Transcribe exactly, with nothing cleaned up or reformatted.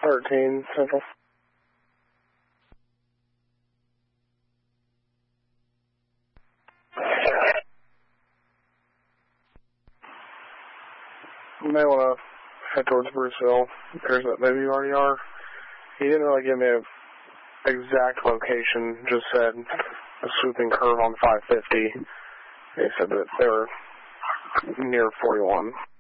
thirteen Central. You may want to head towards Bruceville. Appears that maybe you already are. He didn't really give me an exact location, just said a swooping curve on five fifty. He said that they were near forty-one.